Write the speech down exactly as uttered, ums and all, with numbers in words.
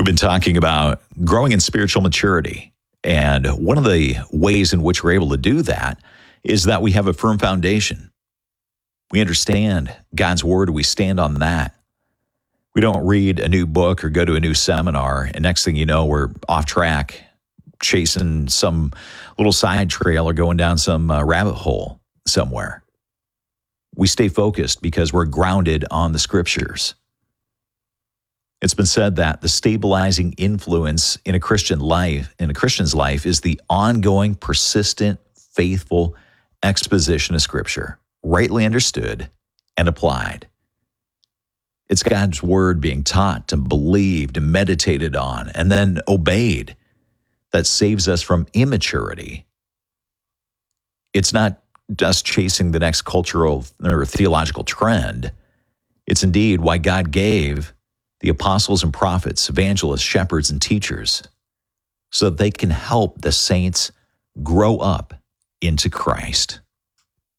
We've been talking about growing in spiritual maturity. And one of the ways in which we're able to do that is that we have a firm foundation. We understand God's word. We stand on that. We don't read a new book or go to a new seminar, and next thing you know, we're off track, chasing some little side trail or going down some uh, rabbit hole somewhere. We stay focused because we're grounded on the scriptures. It's been said that the stabilizing influence in a Christian life, in a Christian's life, is the ongoing, persistent, faithful exposition of Scripture, rightly understood and applied. It's God's word being taught and believed and meditated on and then obeyed that saves us from immaturity. It's not just chasing the next cultural or theological trend. It's indeed why God gave the apostles and prophets, evangelists, shepherds, and teachers, so that they can help the saints grow up into Christ.